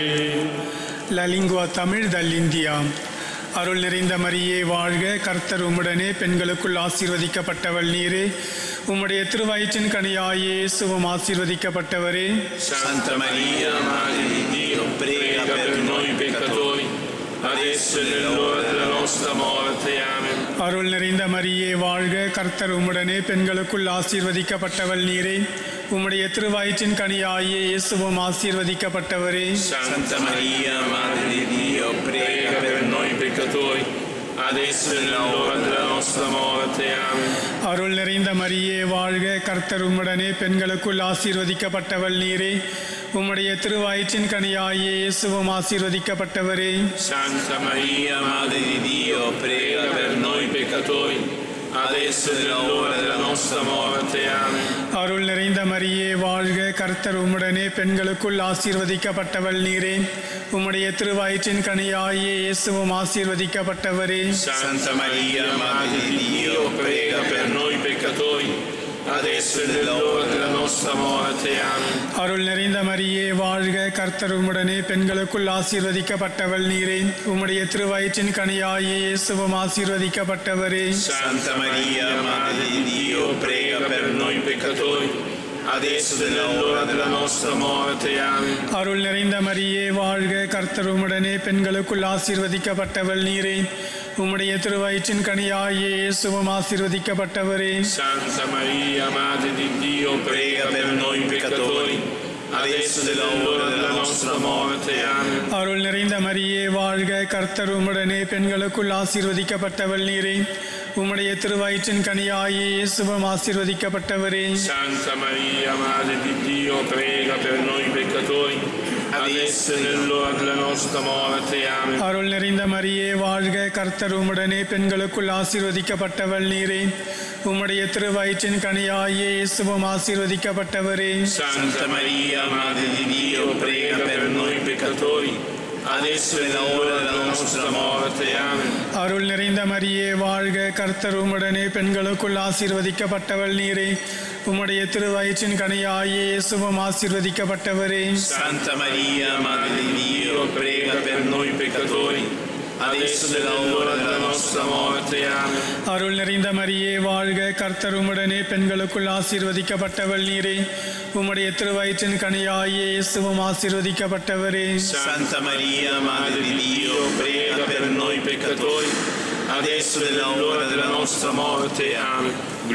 La lingua Tamil dall'India. அருள் நிறைந்த மரியே வாழ்க, கர்த்தர் உம்முடனே, பெண்களுக்குள் ஆசீர்வதிக்கப்பட்டவள் நீரே. உம்முடைய திருவயிற்றின் கனியாகிய இயேசுவும் ஆசீர்வதிக்கப்பட்டவரே. Santa Maria, Madre di Dio, prega per noi peccatori, adesso è l'ora della nostra morte. Amen. அருள் நிறைந்த மரியே வாழ்க, கர்த்தர் உம்முடனே, பெண்களுக்குள் ஆசீர்வதிக்கப்பட்டவள் நீரே. உம்முடைய திருவயிற்றின் கனியாகிய இயேசுவும் ஆசீர்வதிக்கப்பட்டவரே. Santa Maria, Madre di Dio, prega per noi peccatori, adesso è l'ora della nostra morte. Amen. அருள் நிறைந்த மரியே வாழ்க, கர்த்தர் உம்முடனே, பெண்களுக்குள் ஆசீர்வதிக்கப்பட்டவள் நீரே. உம்முடைய திருவயிற்றின் கனியாகிய இயேசுவும் ஆசீர்வதிக்கப்பட்டவரே. Santa Maria, Madre di Dio, prega per noi peccatori, adesso è l'ora della nostra morte. Amen. அருள் நிறைந்த மரியே வாழ்க, கர்த்தர் உம்முடனே, பெண்களுக்குள் ஆசீர்வதிக்கப்பட்டவள் நீரே. உம்முடைய திருவயிற்றின் கனியாகிய இயேசுவும் ஆசீர்வதிக்கப்பட்டவரே. Santa Maria, Madre di Dio, prega per noi peccatori, adesso è l'ora della nostra morte. Amen. அருள் நிறைந்த மரியே வாழ்க, கர்த்தர் உம்முடனே, பெண்களுக்குள் ஆசீர்வதிக்கப்பட்டவள் நீரே. உம்முடைய திருவயிற்றின் கனியாகிய இயேசுவும் ஆசீர்வதிக்கப்பட்டவரே. Santa Maria, Madre di Dio, prega per noi peccatori, adesso è l'ora della nostra morte. Amen. அருள் நிறைந்த மரியே வாழ்க, கர்த்தர் உம்முடனே, பெண்களுக்குள் ஆசீர்வதிக்கப்பட்டவள் நீரே. உம்முடைய திருவயிற்றின் கனியாகிய இயேசுவும் ஆசீர்வதிக்கப்பட்டவரே. Santa Maria, Madre di Dio, prega per noi peccatori, adesso è l'ora della nostra morte. Amen. அருள் நிறைந்த மரியே வாழ்க, கர்த்தர் உம்முடனே, பெண்களுக்குள் ஆசீர்வதிக்கப்பட்டவள் நீரே. உம்முடைய திருவயிற்றின் கனியாகிய இயேசுவும் ஆசீர்வதிக்கப்பட்டவரே. Santa Maria, Madre di Dio, prega per noi peccatori, adesso è l'ora della nostra morte. Amen. அருள் நிறைந்த மரியே வாழ்க, கர்த்தர் உம்முடனே, பெண்களுக்குள் ஆசீர்வதிக்கப்பட்டவள் நீரே. உம்முடைய திருவயிற்றின் கனியாகிய இயேசுவும் ஆசீர்வதிக்கப்பட்டவரே. Santa Maria, Madre di Dio, prega per noi peccatori, adesso è l'ora della nostra morte. Amen. அருள் நிறைந்த மரியே வாழ்க, கர்த்தர் உம்முடனே, பெண்களுக்குள் ஆசீர்வதிக்கப்பட்டவள் நீரே. உம்முடைய திருவயிற்றின் கனியாகிய இயேசுவும் ஆசீர்வதிக்கப்பட்டவரே. Santa Maria, Madre di Dio, prega per noi peccatori, adesso è l'ora della nostra morte. Amen. அருள் நிறைந்த மரியே வாழ்க, கர்த்தர் உம்முடனே, பெண்களுக்குள் ஆசீர்வதிக்கப்பட்டவள் நீரே. உம்முடைய திருவயிற்றின் கனியாகிய இயேசுவும் ஆசீர்வதிக்கப்பட்டவரே. Santa Maria, Madre di Dio, prega per noi peccatori, adesso è l'ora della nostra morte. Amen.